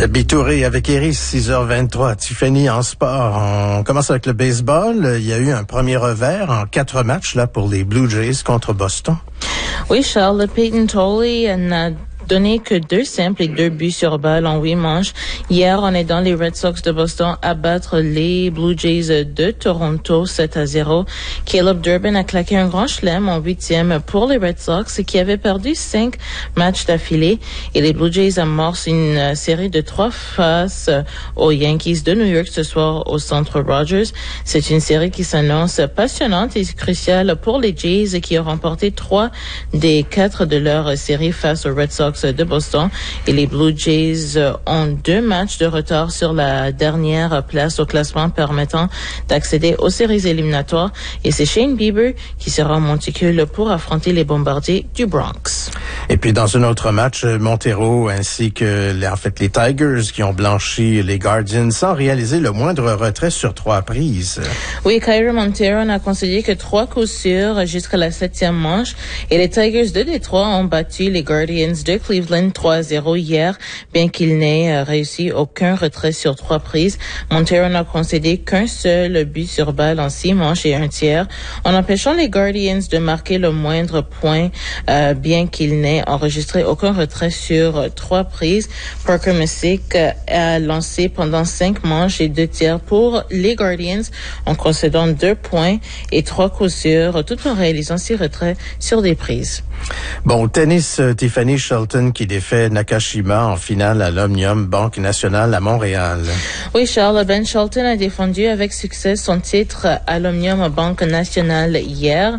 Gabi Touré avec Iris, 6h23. Tiffany en sport. On commence avec le baseball. Il y a eu un premier revers en 4 matchs là pour les Blue Jays contre Boston. Oui, Charles, Peyton Tolley n'a donné que 2 simples et 2 buts sur balle en 8 manches. Hier, en aidant les Red Sox de Boston à battre les Blue Jays de Toronto 7-0. Caleb Durbin a claqué un grand chelem en 8e pour les Red Sox qui avaient perdu 5 matchs d'affilée. Et les Blue Jays amorcent une série de 3 face aux Yankees de New York ce soir au Centre Rogers. C'est une série qui s'annonce passionnante et cruciale pour les Jays qui ont remporté 3 des 4 de leur série face aux Red Sox de Boston, et les Blue Jays ont 2 matchs de retard sur la dernière place au classement permettant d'accéder aux séries éliminatoires, et c'est Shane Bieber qui sera en monticule pour affronter les Bombardiers du Bronx. Et puis dans un autre match, Montero ainsi que les Tigers qui ont blanchi les Guardians sans réaliser le moindre retrait sur 3 prises. Oui, Kyler Montero n'a concédé que 3 coups sûrs jusqu'à la 7e manche, et les Tigers de Détroit ont battu les Guardians de Cleveland 3-0 hier, bien qu'il n'ait réussi aucun retrait sur 3 prises. Montero n'a concédé qu'un seul but sur balle en 6 manches et 1 tiers, en empêchant les Guardians de marquer le moindre point, bien qu'il n'ait enregistré aucun retrait sur 3 prises. Parker Messick a lancé pendant 5 manches et 2 tiers pour les Guardians, en concédant 2 points et 3 coups sûrs, tout en réalisant 6 retraits sur des prises. Bon, au tennis, Tiffany Shelton qui défait Nakashima en finale à l'Omnium Banque Nationale à Montréal. Oui, Charles, Ben Shelton a défendu avec succès son titre à l'Omnium Banque Nationale hier.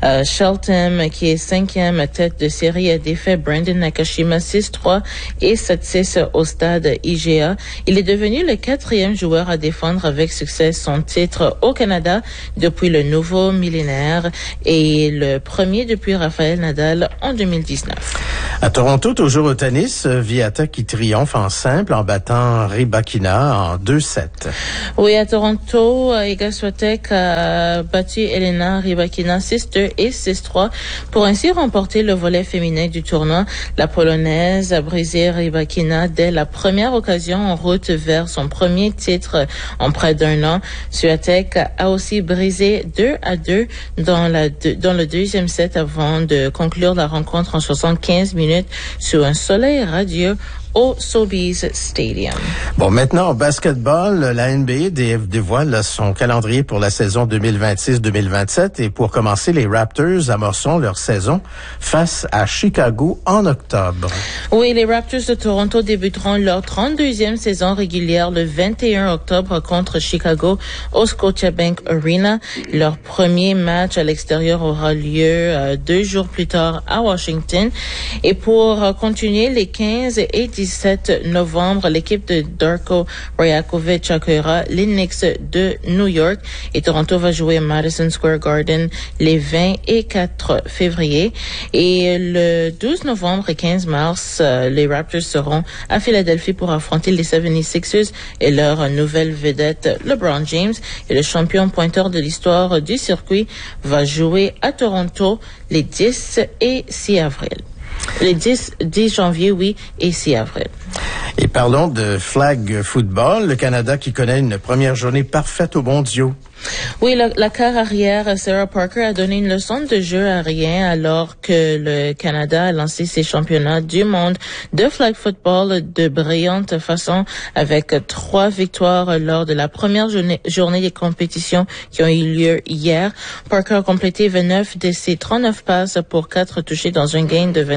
Shelton, qui est 5e tête de série, a défait Brandon Nakashima 6-3 et 7-6 au stade IGA. Il est devenu le 4e joueur à défendre avec succès son titre au Canada depuis le nouveau millénaire et le premier depuis Rafael Nadal en 2019. À Toronto, toujours au tennis, Viata qui triomphe en simple en battant Rybakina en 2-7. Oui, à Toronto, Iga Swiatek a battu Elena Rybakina 6-2 et 6-3 pour ainsi remporter le volet féminin du tournoi. La Polonaise a brisé Rybakina dès la première occasion en route vers son premier titre en près d'1 an. Swiatek a aussi brisé 2-2 dans le deuxième set avant de conclure la rencontre en 75 minutes sous un soleil radieux au Sobeys Stadium. Bon, maintenant, au basketball, la NBA dévoile son calendrier pour la saison 2026-2027 et pour commencer, les Raptors amorceront leur saison face à Chicago en octobre. Oui, les Raptors de Toronto débuteront leur 32e saison régulière le 21 octobre contre Chicago au Scotiabank Arena. Leur premier match à l'extérieur aura lieu 2 jours plus tard à Washington. Et pour continuer, les 15 et 17 novembre, l'équipe de Darko Rajakovic accueillera les Knicks de New York et Toronto va jouer à Madison Square Garden les 20 et 4 février. Et le 12 novembre et 15 mars, les Raptors seront à Philadelphie pour affronter les 76ers et leur nouvelle vedette LeBron James. Et le champion pointeur de l'histoire du circuit va jouer à Toronto les 10 et 6 avril. Les 10 janvier, oui, et 6 avril. Et parlons de flag football, le Canada qui connaît une première journée parfaite aux mondiaux. Oui, la quart arrière, Sarah Parker, a donné une leçon de jeu à rien alors que le Canada a lancé ses championnats du monde de flag football de brillante façon avec 3 victoires lors de la première journée des compétitions qui ont eu lieu hier. Parker a complété 29 de ses 39 passes pour 4 touchés dans un gain de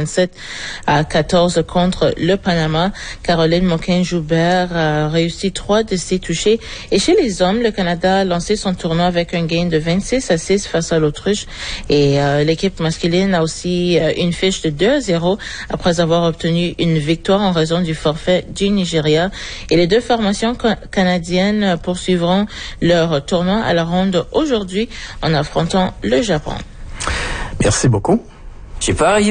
27-14 contre le Panama. Caroline Moquin-Joubert a réussi 3 de ses touchés. Et chez les hommes, le Canada a lancé son tournoi avec un gain de 26-6 face à l'Autruche. Et l'équipe masculine a aussi une fiche de 2-0 après avoir obtenu une victoire en raison du forfait du Nigeria. Et les 2 formations canadiennes poursuivront leur tournoi à la ronde aujourd'hui en affrontant le Japon. Merci beaucoup. J'ai parié